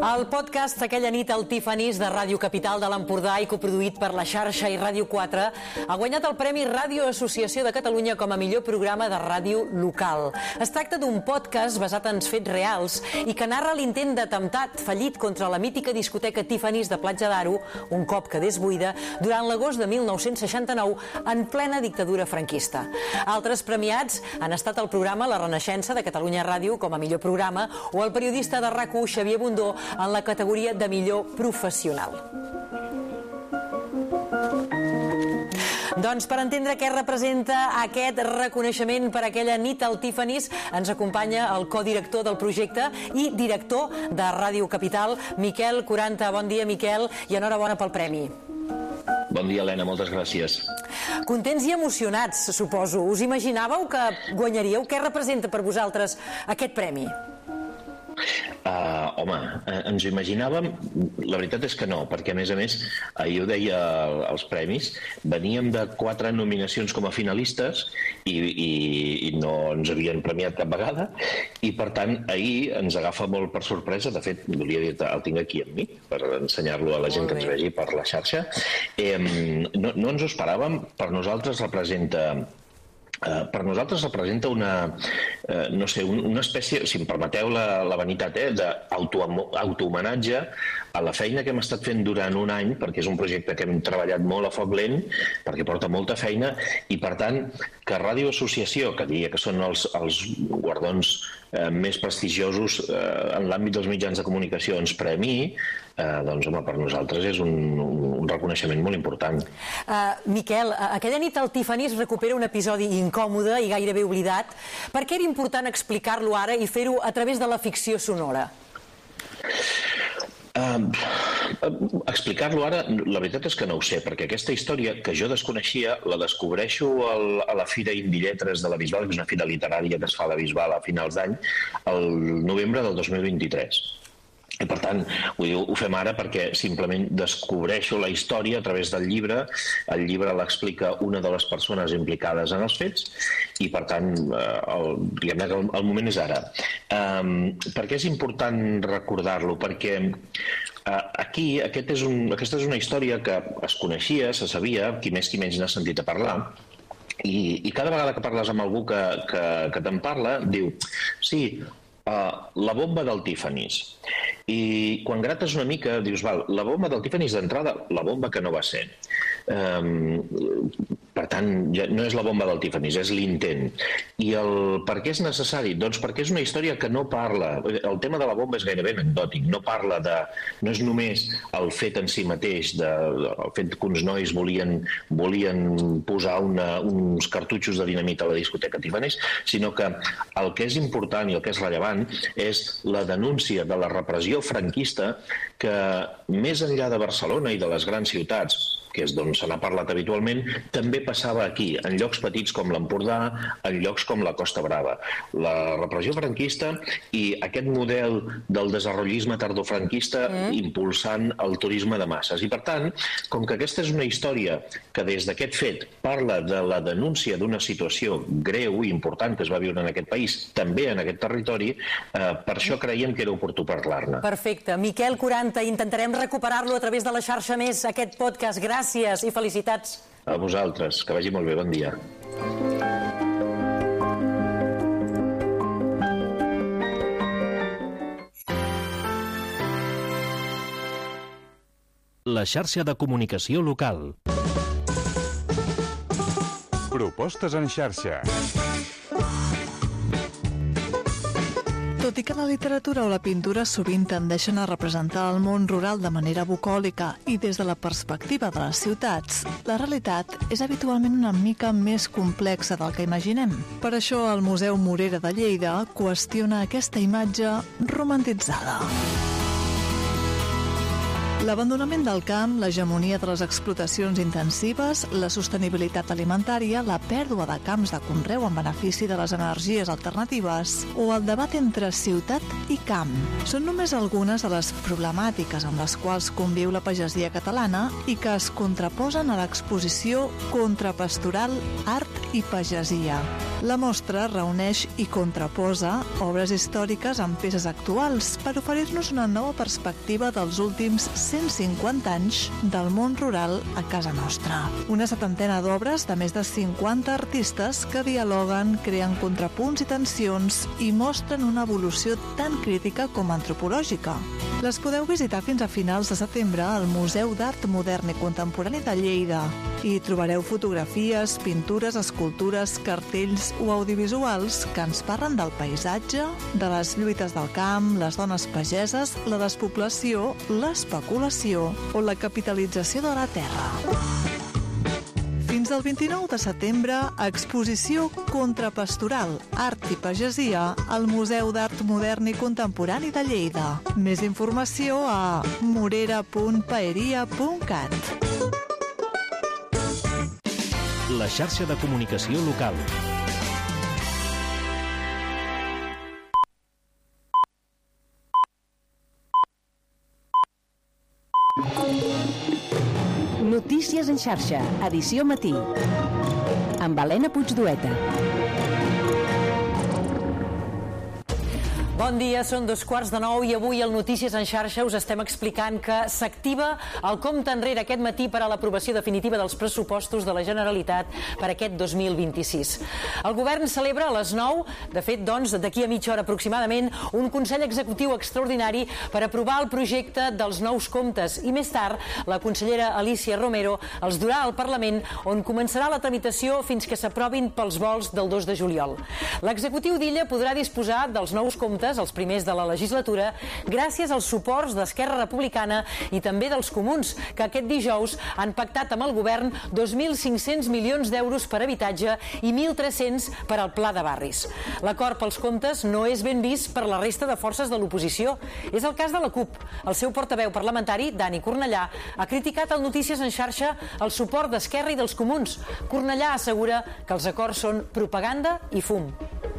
El podcast Aquella nit al Tiffany's de Ràdio Capital de l'Empordà i coproduït per La Xarxa i Ràdio 4 ha guanyat el Premi Ràdio Associació de Catalunya com a millor programa de ràdio local. Es tracta d'un podcast basat en fets reals i que narra l'intent d'atemptat fallit contra la mítica discoteca Tiffany's de Platja d'Aro, un cop quedés buida, durant l'agost de 1969 en plena dictadura franquista. Altres premiats han estat el programa La Renaixença de Catalunya Ràdio com a millor programa o el periodista de RAC1 Xavier Bundó en la categoria de millor professional. Doncs per entendre què representa aquest reconeixement per aquella nit al Tiffany's ens acompanya el codirector del projecte i director de Ràdio Capital, Miquel Quaranta. Bon dia, Miquel, i enhorabona pel premi. Bon dia, Helena, moltes gràcies. Contents i emocionats, suposo. Us imaginàveu que guanyaríeu? Què representa per vosaltres aquest premi? Home, ens ho imaginàvem, la veritat és que no, perquè a més, ahir ho deia als premis, veníem de 4 nominacions com a finalistes i no ens havien premiat cap vegada i per tant ahir ens agafa molt per sorpresa. De fet, volia dir, el tinc aquí amb mi per ensenyar-lo a la gent que ens vegi per la xarxa. No ens ho esperàvem. Per nosaltres representa una espècie, si em permeteu la vanitat, d'autohomenatge a la feina que hem estat fent durant un any, perquè és un projecte que hem treballat molt a foc lent, perquè porta molta feina, i per tant que Ràdio Associació, que diria que són els guardons més prestigiosos en l'àmbit dels mitjans de comunicació, ens premiï, doncs home, per nosaltres és un reconeixement molt important. Miquel, aquella nit al Tiffany's recupera un episodi incòmode i gairebé oblidat. Per què era important explicar-lo ara i fer-ho a través de la ficció sonora? Explicar-lo ara, la veritat és que no ho sé, perquè aquesta història que jo desconeixia la descobreixo a la Fira Indilletres de la Bisbal, que és una fira literària que es fa a la Bisbal a finals d'any, el novembre del 2023. I per tant, ho fem ara perquè simplement descobreixo la història a través del llibre. El llibre l'explica una de les persones implicades en els fets i per tant, diguem-ne que el moment és ara. Per què és important recordar-lo? Perquè aquí, aquesta és una història que es coneixia, se sabia, qui més qui menys n'ha sentit a parlar, i cada vegada que parles amb algú que te'n parla, diu, sí, la bomba del Tiffany's. I quan grates una mica dius, val, la bomba del Tiffany's d'entrada, la bomba que no va ser. Per tant, no és la bomba del Tiffany's, és l'intent. I per què és necessari? Doncs perquè és una història que no parla, el tema de la bomba és gairebé anecdòtic, no és només el fet en si mateix, el fet que uns nois volien posar uns cartutxos de dinamita a la discoteca Tiffany's, sinó que el que és important i el que és rellevant és la denúncia de la repressió franquista que més enllà de Barcelona i de les grans ciutats, que és d'on se n'ha parlat habitualment, també passava aquí, en llocs petits com l'Empordà, en llocs com la Costa Brava. La repressió franquista i aquest model del desenvolupisme tardofranquista impulsant el turisme de masses. I per tant, com que aquesta és una història que des d'aquest fet parla de la denúncia d'una situació greu i important que es va viure en aquest país, també en aquest territori, per això creiem que era oportú parlar-ne. Perfecte. Miquel Quaranta, intentarem recuperar-lo a través de la xarxa més, aquest podcast. Gràcies i felicitats. A vosaltres, que vagi molt bé, bon dia. La xarxa de comunicació local. Propostes en xarxa. Tot i que la literatura o la pintura sovint tendeixen a representar el món rural de manera bucòlica i des de la perspectiva de les ciutats, la realitat és habitualment una mica més complexa del que imaginem. Per això el Museu Morera de Lleida qüestiona aquesta imatge romantitzada. L'abandonament del camp, l'hegemonia de les explotacions intensives, la sostenibilitat alimentària, la pèrdua de camps de conreu en benefici de les energies alternatives o el debat entre ciutat i camp. Són només algunes de les problemàtiques amb les quals conviu la pagesia catalana i que es contraposen a l'exposició Contrapastoral, Art i Pagesia. La mostra reuneix i contraposa obres històriques amb peces actuals per oferir-nos una nova perspectiva dels últims 150 anys del món rural a casa nostra. Una setantena d'obres de més de 50 artistes que dialoguen, creen contrapunts i tensions i mostren una evolució tan crítica com antropològica. Les podeu visitar fins a finals de setembre al Museu d'Art Modern i Contemporani de Lleida. Hi trobareu fotografies, pintures, escultures, cartells o audiovisuals que ens parlen del paisatge, de les lluites del camp, les dones pageses, la despoblació, l'especulació o la capitalització de la terra. Fins al 29 de setembre, exposició Contrapastoral, Art i Pagesia al Museu d'Art Modern i Contemporani de Lleida. Més informació a morera.paeria.cat. La xarxa de comunicació local. Notícies en xarxa, edició matí. Amb Helena Puigdueta. Bon dia, són 8:45 i avui al Notícies en xarxa us estem explicant que s'activa el compte enrere aquest matí per a l'aprovació definitiva dels pressupostos de la Generalitat per aquest 2026. El govern celebra a les 9, de fet, doncs, d'aquí a mitja hora aproximadament, un Consell Executiu extraordinari per aprovar el projecte dels nous comptes i més tard la consellera Alícia Romero els durà al Parlament on començarà la tramitació fins que s'aprovin pels vols del 2 de juliol. L'executiu d'Illa podrà disposar dels nous comptes, els primers de la legislatura, gràcies als suports d'Esquerra Republicana i també dels Comuns, que aquest dijous han pactat amb el govern 2.500 milions d'euros per habitatge i 1.300 per al Pla de Barris. L'acord pels comptes no és ben vist per la resta de forces de l'oposició. És el cas de la CUP. El seu portaveu parlamentari, Dani Cornellà, ha criticat al Notícies en xarxa el suport d'Esquerra i dels Comuns. Cornellà assegura que els acords són propaganda i fum.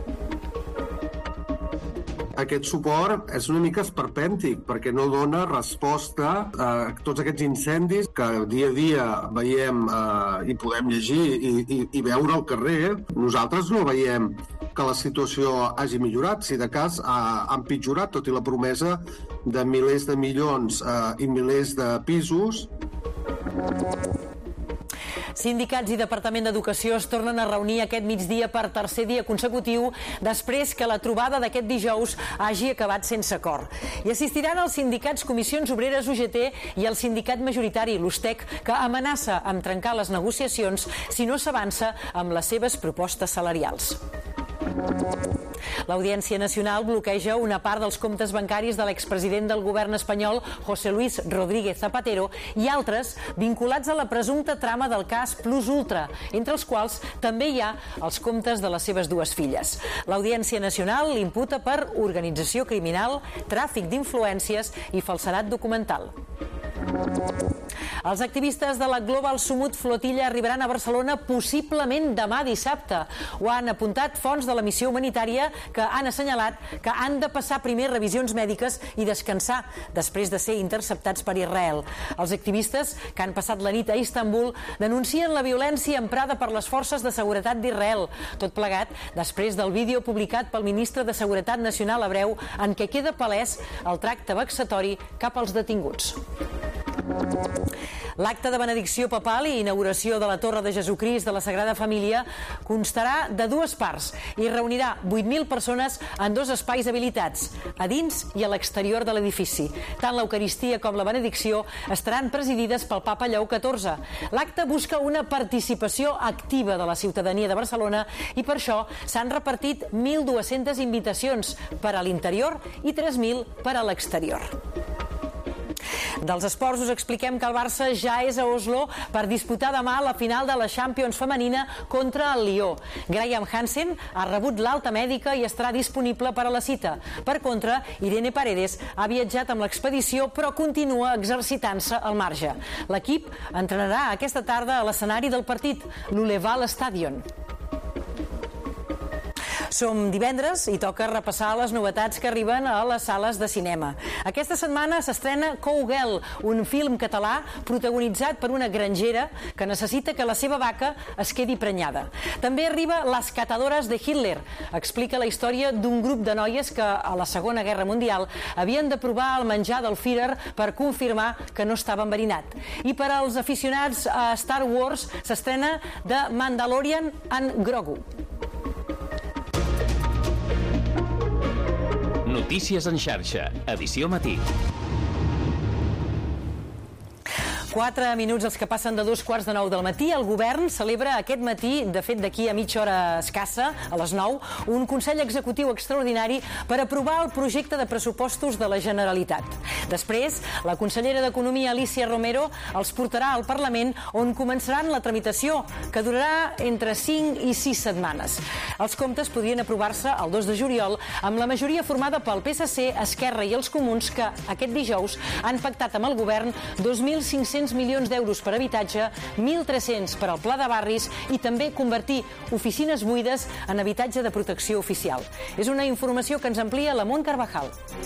Aquest suport és una mica esperpèntic perquè no dona resposta a tots aquests incendis que dia a dia veiem i podem llegir i veure al carrer. Nosaltres no veiem que la situació hagi millorat, si de cas ha empitjorat, tot i la promesa de milers de milions i milers de pisos. Sindicats i Departament d'Educació es tornen a reunir aquest migdia per tercer dia consecutiu després que la trobada d'aquest dijous hagi acabat sense acord. Hi assistiran els sindicats Comissions Obreres UGT i el sindicat majoritari, l'USTEC, que amenaça amb trencar les negociacions si no s'avança amb les seves propostes salarials. L'Audiència Nacional bloqueja una part dels comptes bancaris de l'expresident del govern espanyol, José Luis Rodríguez Zapatero, i altres vinculats a la presumpta trama del cas Plus Ultra, entre els quals també hi ha els comptes de les seves dues filles. L'Audiència Nacional l'imputa per organització criminal, tràfic d'influències i falsedat documental. Els activistes de la Global Sumut Flotilla arribaran a Barcelona possiblement demà dissabte. Ho han apuntat fonts de la missió humanitària que han assenyalat que han de passar primer revisions mèdiques i descansar després de ser interceptats per Israel. Els activistes, que han passat la nit a Istanbul, denuncien la violència emprada per les forces de seguretat d'Israel. Tot plegat després del vídeo publicat pel ministre de Seguretat Nacional hebreu en què queda palès el tracte vexatori cap als detinguts. L'acte de benedicció papal i inauguració de la Torre de Jesucrist de la Sagrada Família constarà de dues parts i reunirà 8.000 persones en dos espais habilitats, a dins i a l'exterior de l'edifici. Tant l'Eucaristia com la benedicció estaran presidides pel papa Lleó XIV. L'acte busca una participació activa de la ciutadania de Barcelona i per això s'han repartit 1.200 invitacions per a l'interior i 3.000 per a l'exterior. Dels esports us expliquem que el Barça ja és a Oslo per disputar demà la final de la Champions femenina contra el Lió. Graham Hansen ha rebut l'alta mèdica i estarà disponible per a la cita. Per contra, Irene Paredes ha viatjat amb l'expedició però continua exercitant-se al marge. L'equip entrenarà aquesta tarda a l'escenari del partit, l'Uleval Stadion. Som divendres i toca repassar les novetats que arriben a les sales de cinema. Aquesta setmana s'estrena Cowgirl, un film català protagonitzat per una grangera que necessita que la seva vaca es quedi prenyada. També arriba Las Catadoras de Hitler. Explica la història d'un grup de noies que a la Segona Guerra Mundial havien de provar el menjar del Führer per confirmar que no estava enverinat. I per als aficionats a Star Wars s'estrena The Mandalorian and Grogu. Notícies en xarxa, edició matí. 4 minuts els que passen de 2:15 del matí. El govern celebra aquest matí, de fet d'aquí a mitja hora escassa, a les 9, un Consell Executiu extraordinari per aprovar el projecte de pressupostos de la Generalitat. Després, la consellera d'Economia, Alicia Romero, els portarà al Parlament on començaran la tramitació, que durarà entre 5 i 6 setmanes. Els comptes podrien aprovar-se el 2 de juliol amb la majoria formada pel PSC, Esquerra i els Comuns, que aquest dijous han pactat amb el govern 2.500 milions d'euros per habitatge, 1.300 per al Pla de Barris i també convertir oficines buides en habitatge de protecció oficial. És una informació que ens amplia la Mont Carvajal.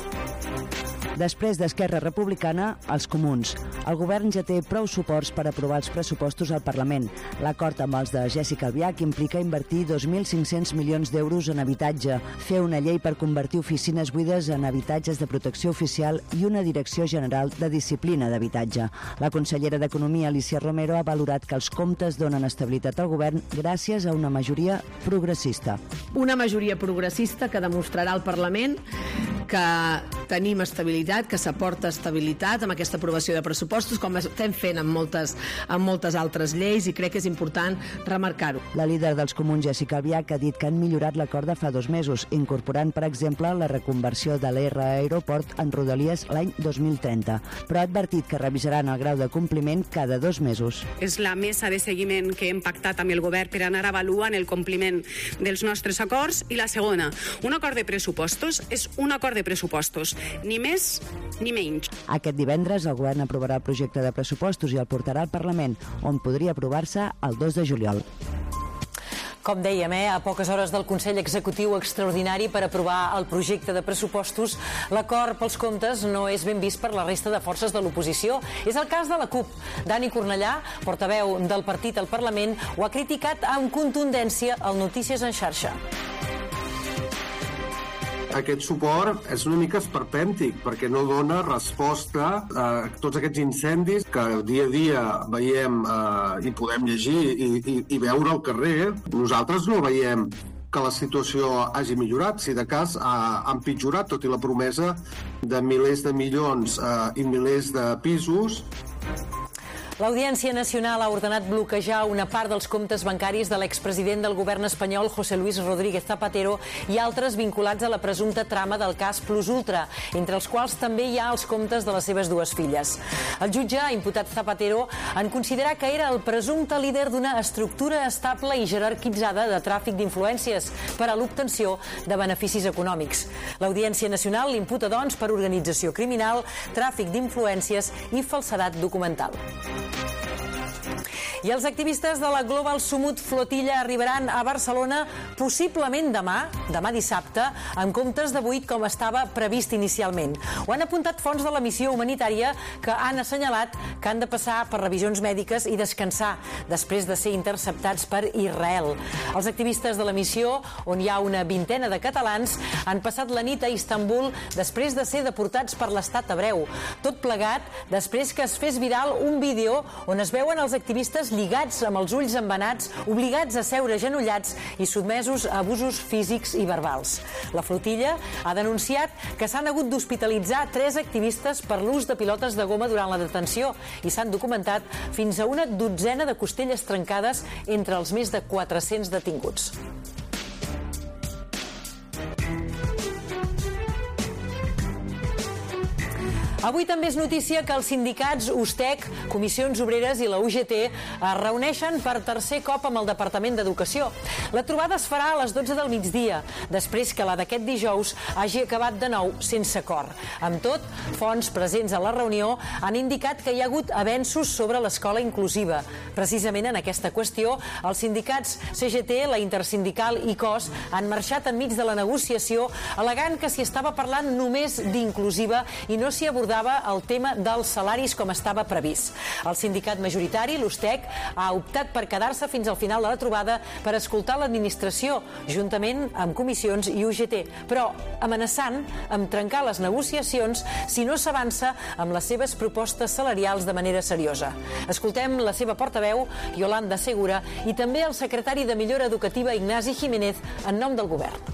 Després d'Esquerra Republicana, els Comuns. El govern ja té prou suports per aprovar els pressupostos al Parlament. L'acord amb els de Jessica Albiach implica invertir 2.500 milions d'euros en habitatge, fer una llei per convertir oficines buides en habitatges de protecció oficial i una Direcció General de Disciplina d'Habitatge. La consellera d'Economia, Alicia Romero, ha valorat que els comptes donen estabilitat al govern gràcies a una majoria progressista. Una majoria progressista que demostrarà al Parlament que tenim estabilitat, que s'aporta estabilitat amb aquesta aprovació de pressupostos, com estem fent amb moltes altres lleis, i crec que és important remarcar-ho. La líder dels Comuns, Jessica Albiach, ha dit que han millorat l'acord de fa 2 mesos, incorporant, per exemple, la reconversió de l'R Aeroport en Rodalies l'any 2030, però ha advertit que revisaran el grau de compliment cada 2 mesos. És la mesa de seguiment que hem pactat amb el govern per anar avaluant el compliment dels nostres acords, i la segona, un acord de pressupostos és un acord de pressupostos, ni més ni menys. Aquest divendres el govern aprovarà el projecte de pressupostos i el portarà al Parlament, on podria aprovar-se el 2 de juliol. Com dèiem, a poques hores del Consell Executiu Extraordinari per aprovar el projecte de pressupostos, l'acord pels comptes no és ben vist per la resta de forces de l'oposició. És el cas de la CUP. Dani Cornellà, portaveu del partit al Parlament, ho ha criticat amb contundència al Notícies en xarxa. Aquest suport és una mica esperpèntic perquè no dona resposta a tots aquests incendis que dia a dia veiem i podem llegir i veure al carrer. Nosaltres no veiem que la situació hagi millorat, si de cas ha empitjorat, tot i la promesa de milers de milions i milers de pisos. L'Audiència Nacional ha ordenat bloquejar una part dels comptes bancaris de l'expresident del govern espanyol, José Luis Rodríguez Zapatero, i altres vinculats a la presumpta trama del cas Plus Ultra, entre els quals també hi ha els comptes de les seves 2 filles. El jutge ha imputat Zapatero en considerar que era el presumpte líder d'una estructura estable i jerarquitzada de tràfic d'influències per a l'obtenció de beneficis econòmics. L'Audiència Nacional l'imputa, doncs, per organització criminal, tràfic d'influències i falsedat documental. I els activistes de la Global Sumut Flotilla arribaran a Barcelona possiblement demà dissabte, en comptes de 8 com estava previst inicialment. Ho han apuntat fonts de la missió humanitària que han assenyalat que han de passar per revisions mèdiques i descansar després de ser interceptats per Israel. Els activistes de la missió, on hi ha una vintena de catalans, han passat la nit a Istanbul després de ser deportats per l'estat hebreu. Tot plegat després que es fes viral un vídeo on es veuen els activistes lligats amb els ulls embenats, obligats a seure agenollats i sotmesos a abusos físics i verbals. La flotilla ha denunciat que s'han hagut d'hospitalitzar 3 activistes per l'ús de pilotes de goma durant la detenció i s'han documentat fins a una dotzena de costelles trencades entre els més de 400 detinguts. Avui també és notícia que els sindicats USTEC, Comissions Obreres i la UGT es reuneixen per tercer cop amb el Departament d'Educació. La trobada es farà a les 12 del migdia, després que la d'aquest dijous hagi acabat de nou sense acord. Amb tot, fonts presents a la reunió han indicat que hi ha hagut avenços sobre l'escola inclusiva. Precisament en aquesta qüestió, els sindicats CGT, la Intersindical i COS han marxat enmig de la negociació al·legant que s'hi estava parlant només d'inclusiva i no s'hi abordava el tema dels salaris com estava previst. El sindicat majoritari, l'USTEC, ha optat per quedar-se fins al final de la trobada per escoltar l'administració, juntament amb comissions i UGT, però amenaçant amb trencar les negociacions si no s'avança amb les seves propostes salarials de manera seriosa. Escoltem la seva portaveu, Yolanda Segura, i també el secretari de Millora Educativa, Ignasi Jiménez, en nom del govern.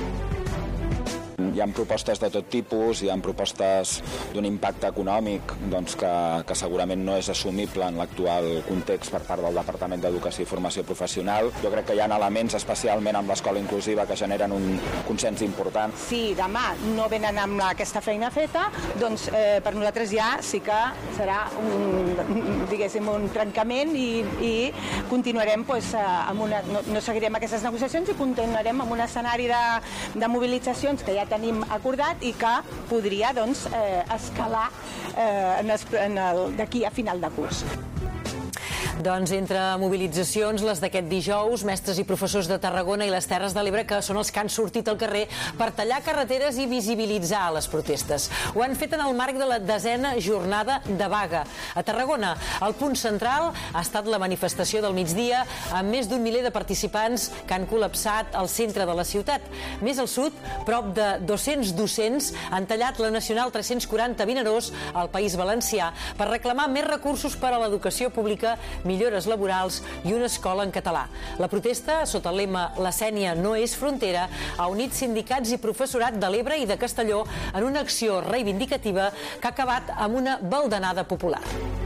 Hi ha propostes de tot tipus, hi ha propostes d'un impacte econòmic que segurament no és assumible en l'actual context per part del Departament d'Educació i Formació Professional. Jo crec que hi ha elements, especialment amb l'escola inclusiva, que generen un consens important. Si demà no venen amb aquesta feina feta, doncs per nosaltres ja sí que serà un trencament i continuarem no seguirem aquestes negociacions i continuarem amb un escenari de mobilitzacions que ja tenim acordat i que podria escalar d'aquí a final de curs. Doncs entre mobilitzacions, les d'aquest dijous, mestres i professors de Tarragona i les Terres de l'Ebre, que són els que han sortit al carrer per tallar carreteres i visibilitzar les protestes. Ho han fet en el marc de la 10ª jornada de vaga. A Tarragona, el punt central ha estat la manifestació del migdia amb més d'1 miler de participants que han col·lapsat al centre de la ciutat. Més al sud, prop de 200 docents han tallat la Nacional 340 Vinaròs al País Valencià per reclamar més recursos per a l'educació pública, millores laborals i una escola en català. La protesta, sota el lema La Sénia no és frontera, ha unit sindicats i professorat de l'Ebre i de Castelló en una acció reivindicativa que ha acabat amb una baldanada popular.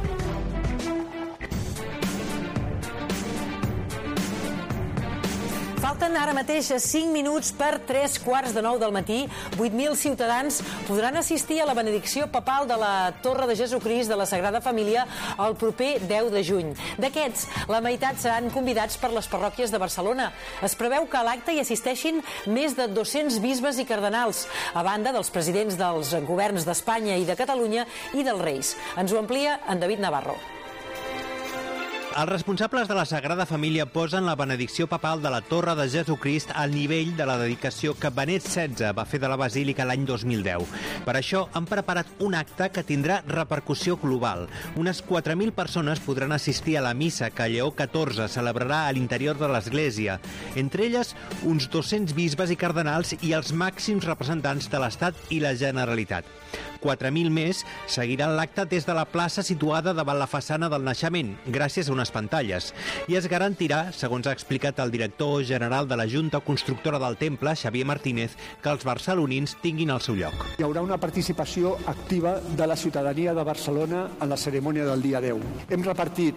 Falten ara mateix 5 minuts per 3:15 del matí. 8.000 ciutadans podran assistir a la benedicció papal de la Torre de Jesucrist de la Sagrada Família el proper 10 de juny. D'aquests, la meitat seran convidats per les parròquies de Barcelona. Es preveu que a l'acte hi assisteixin més de 200 bisbes i cardenals, a banda dels presidents dels governs d'Espanya i de Catalunya i dels Reis. Ens ho amplia en David Navarro. Els responsables de la Sagrada Família posen la benedicció papal de la Torre de Jesucrist al nivell de la dedicació que Benet XVI va fer de la Basílica l'any 2010. Per això han preparat un acte que tindrà repercussió global. Unes 4.000 persones podran assistir a la missa que Lleó XIV celebrarà a l'interior de l'Església. Entre elles, uns 200 bisbes i cardenals i els màxims representants de l'Estat i la Generalitat. 4.000 més seguiran l'acte des de la plaça situada davant la façana del naixement, gràcies a unes pantalles. I es garantirà, segons ha explicat el director general de la Junta Constructora del Temple, Xavier Martínez, que els barcelonins tinguin el seu lloc. Hi haurà una participació activa de la ciutadania de Barcelona en la cerimònia del dia 10. Hem repartit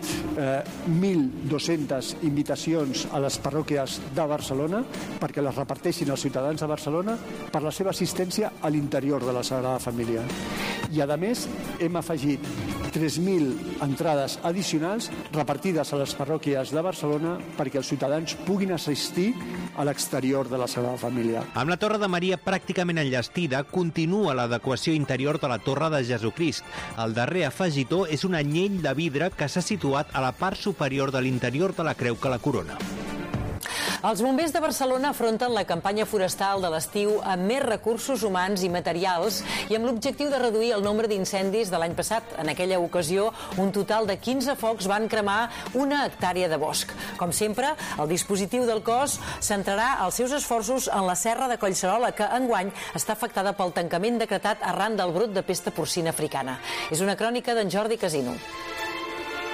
1.200 invitacions a les parròquies de Barcelona perquè les reparteixin els ciutadans de Barcelona per la seva assistència a l'interior de la Sagrada Família. I, a més, hem afegit 3.000 entrades addicionals repartides a les parròquies de Barcelona perquè els ciutadans puguin assistir a l'exterior de la Sagrada Família. Amb la Torre de Maria pràcticament enllestida, continua l'adequació interior de la Torre de Jesucrist. El darrer afegitó és un anyell de vidre que s'ha situat a la part superior de l'interior de la creu que la corona. Els bombers de Barcelona afronten la campanya forestal de l'estiu amb més recursos humans i materials i amb l'objectiu de reduir el nombre d'incendis de l'any passat. En aquella ocasió, un total de 15 focs van cremar 1 hectàrea de bosc. Com sempre, el dispositiu del cos centrarà els seus esforços en la serra de Collserola, que enguany està afectada pel tancament decretat arran del brot de pesta porcina africana. És una crònica d'en Jordi Casino.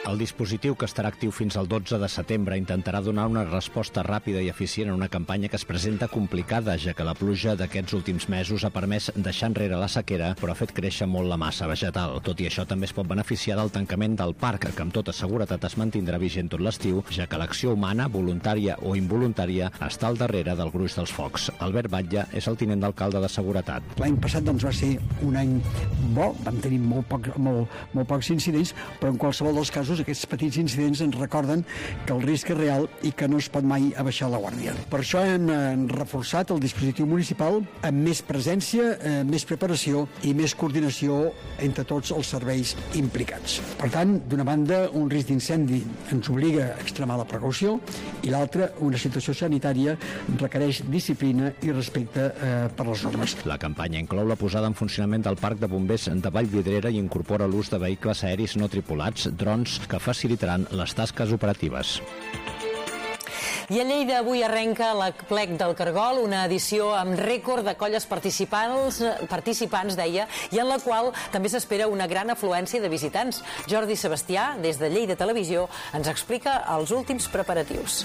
El dispositiu, que estarà actiu fins al 12 de setembre, intentarà donar una resposta ràpida i eficient a una campanya que es presenta complicada, ja que la pluja d'aquests últims mesos ha permès deixar enrere la sequera, però ha fet créixer molt la massa vegetal. Tot i això, també es pot beneficiar del tancament del parc, que amb tota seguretat es mantindrà vigent tot l'estiu, ja que l'acció humana, voluntària o involuntària, està al darrere del gruix dels focs. Albert Batlle és el tinent d'alcalde de Seguretat. L'any passat va ser un any bo, vam tenir molt pocs incidents, però en qualsevol dels casos aquests petits incidents ens recorden que el risc és real i que no es pot mai abaixar la guàrdia. Per això hem reforçat el dispositiu municipal amb més presència, més preparació i més coordinació entre tots els serveis implicats. Per tant, d'una banda, un risc d'incendi ens obliga a extremar la precaució i l'altra, una situació sanitària requereix disciplina i respecte per les normes. La campanya inclou la posada en funcionament del parc de bombers de Vallvidrera i incorpora l'ús de vehicles aeris no tripulats, drons, que facilitaran les tasques operatives. I a Lleida avui arrenca la Plec del Cargol, una edició amb rècord de colles participants, deia, i en la qual també s'espera una gran afluència de visitants. Jordi Sebastià, des de Lleida Televisió, ens explica els últims preparatius.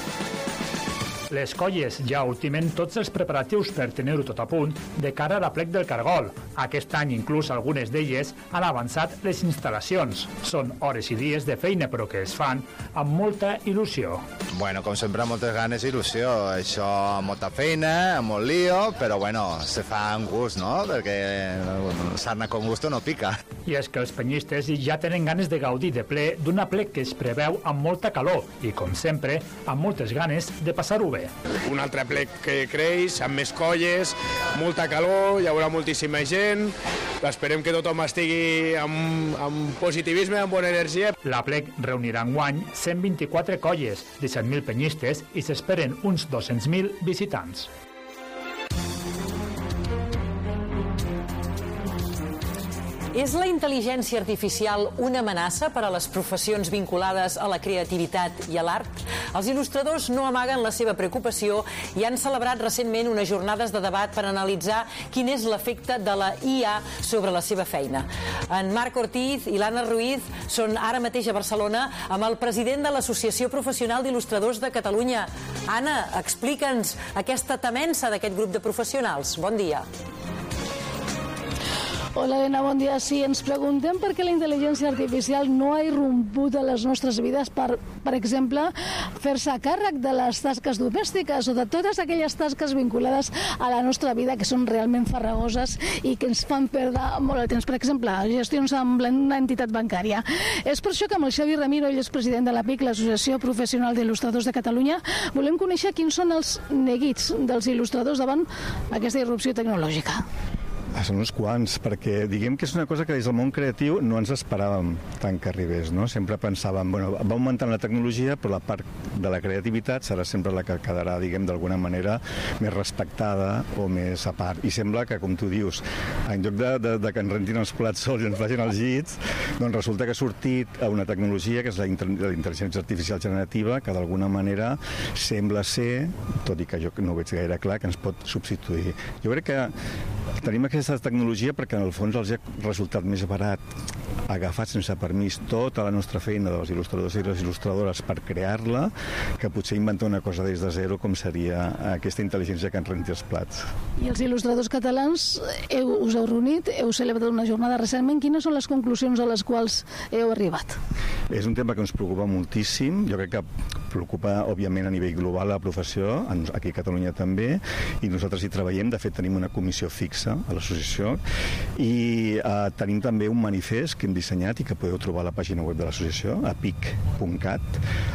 Les colles ja ultimen tots els preparatius per tenir-ho tot a punt de cara a la Plec del Cargol. Aquest any, inclús algunes d'elles, han avançat les instal·lacions. Són hores i dies de feina, però que es fan amb molta il·lusió. Bueno, com sempre, moltes ganes i il·lusió. Això amb molta feina, amb molt lío, però bueno, se fa amb gust, no? Perquè sarna con gusto no pica. I és que els penyistes ja tenen ganes de gaudir de ple d'una Plec que es preveu amb molta calor i, com sempre, amb moltes ganes de passar-ho bé. Un altre plec que creix, amb més colles, molta calor, hi haurà moltíssima gent. Esperem que tothom estigui amb positivisme, amb bona energia. La plec reunirà enguany 124 colles, 17.000 penyistes i s'esperen uns 200.000 visitants. És la intel·ligència artificial una amenaça per a les professions vinculades a la creativitat i a l'art? Els il·lustradors no amaguen la seva preocupació i han celebrat recentment unes jornades de debat per analitzar quin és l'efecte de la IA sobre la seva feina. En Marc Ortiz i l'Anna Ruiz són ara mateix a Barcelona amb el president de l'Associació Professional d'Il·lustradors de Catalunya. Anna, explica'ns aquesta temença d'aquest grup de professionals. Bon dia. Hola, Elena, bon dia. Sí, ens preguntem per què la intel·ligència artificial no ha irromput a les nostres vides per exemple, fer-se càrrec de les tasques domèstiques o de totes aquelles tasques vinculades a la nostra vida que són realment farragoses i que ens fan perdre molt el temps. Per exemple, gestions amb una entitat bancària. És per això que amb el Xavi Ramiro, ell és president de l'APIC, l'Associació Professional d'Il·lustradors de Catalunya, volem conèixer quins són els neguits dels il·lustradors davant aquesta irrupció tecnològica. Són uns quants, perquè diguem que és una cosa que des del món creatiu no ens esperàvem tant que arribés, no? Sempre pensàvem, bueno, va augmentant la tecnologia, però la part de la creativitat serà sempre la que quedarà, diguem, d'alguna manera més respectada o més a part. I sembla que, com tu dius, en lloc de que ens rentin els plats sols i ens facin els llits, doncs resulta que ha sortit una tecnologia que és la intel·ligència artificial generativa, que d'alguna manera sembla ser, tot i que jo no ho veig gaire clar, que ens pot substituir. Jo crec que tenim aquesta tecnologia perquè en el fons els ha resultat més barat agafar sense permís tota la nostra feina dels il·lustradors i les il·lustradores per crear-la, que potser inventar una cosa des de zero com seria aquesta intel·ligència que ens renti els plats. I els il·lustradors catalans us heu reunit, heu celebrat una jornada recentment. Quines són les conclusions a les quals heu arribat? És un tema que ens preocupa moltíssim. Jo crec que preocupa, òbviament, a nivell global la professió, aquí a Catalunya també, i nosaltres hi treballem. De fet, tenim una comissió fixa a l'associació i tenim també un manifest que hem dissenyat i que podeu trobar a la pàgina web de l'associació, a pic.cat,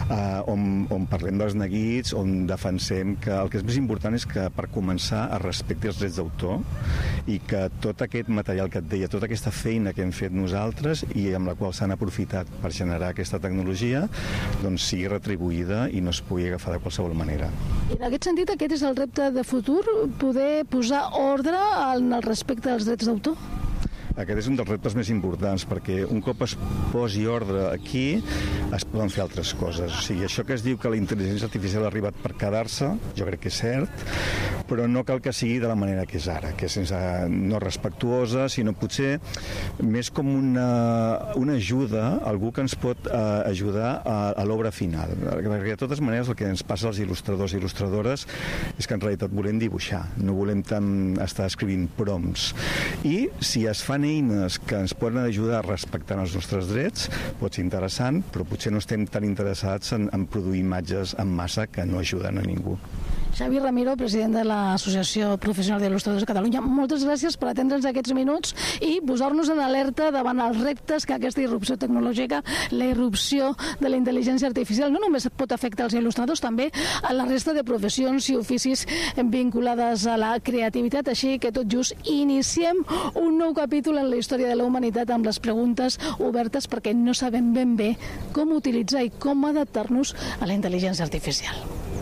on parlem dels neguits, on defensem que el que és més important és que, per començar, es respecti els drets d'autor i que tot aquest material que et deia, tota aquesta feina que hem fet nosaltres i amb la qual s'han aprofitat per generar aquesta tecnologia, doncs sigui retribuïda i no es pugui agafar de qualsevol manera. I en aquest sentit, aquest és el repte de futur, poder posar ordre en el respecte als drets d'autor? Aquest és un dels reptes més importants, perquè un cop es posi ordre aquí, es poden fer altres coses. O sigui, això que es diu que la intel·ligència artificial ha arribat per quedar-se, jo crec que és cert, però no cal que sigui de la manera que és ara, que és no respectuosa, sinó potser més com una ajuda, algú que ens pot ajudar a l'obra final. Perquè de totes maneres el que ens passa als il·lustradors i il·lustradores és que en realitat volem dibuixar, no volem tant estar escrivint prompts. I si es fan eines que ens poden ajudar respectant els nostres drets, pot ser interessant, però potser no estem tan interessats en produir imatges en massa que no ajuden a ningú. Xavi Ramiro, president de l'Associació Professional d'Il·lustradors de Catalunya, moltes gràcies per atendre'ns aquests minuts i posar-nos en alerta davant els reptes que aquesta irrupció tecnològica, la irrupció de la intel·ligència artificial, no només pot afectar els il·lustradors, també a la resta de professions i oficis vinculades a la creativitat. Així que tot just iniciem un nou capítol en la història de la humanitat amb les preguntes obertes perquè no sabem ben bé com utilitzar i com adaptar-nos a la intel·ligència artificial.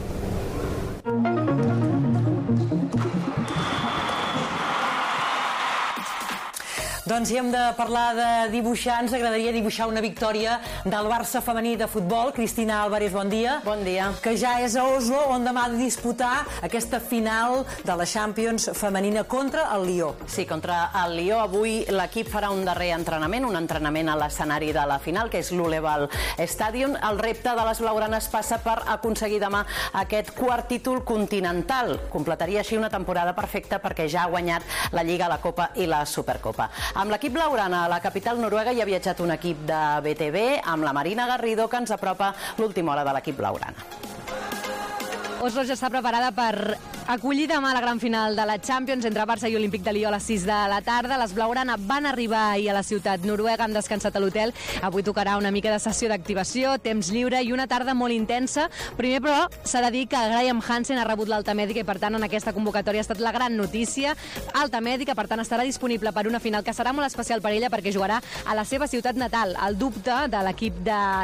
Doncs si hem de parlar de dibuixar, ens agradaria dibuixar una victòria del Barça femení de futbol. Cristina Álvarez, bon dia. Bon dia. Que ja és a Oslo, on demà ha de disputar aquesta final de la Champions femenina contra el Lió. Sí, contra el Lió. Avui l'equip farà un darrer entrenament, un entrenament a l'escenari de la final, que és l'Uleval Stadium. El repte de les blaugranes passa per aconseguir demà aquest quart títol continental. Completaria així una temporada perfecta perquè ja ha guanyat la Lliga, la Copa i la Supercopa. Amb l'equip blaugrana a la capital noruega hi ha viatjat un equip de BTV amb la Marina Garrido, que ens apropa l'última hora de l'equip blaugrana. Oslo ja està preparada per acollir demà la gran final de la Champions entre Barça i Olímpic de Lió a les 6 de la tarda. Les blaugrana van arribar ahir a la ciutat noruega, han descansat a l'hotel. Avui tocarà una mica de sessió d'activació, temps lliure i una tarda molt intensa. Primer, però, s'ha de dir que Graham Hansen ha rebut l'alta mèdica i, per tant, en aquesta convocatòria ha estat la gran notícia. Alta mèdica, per tant, estarà disponible per una final que serà molt especial per ella perquè jugarà a la seva ciutat natal. El dubte de l'equip de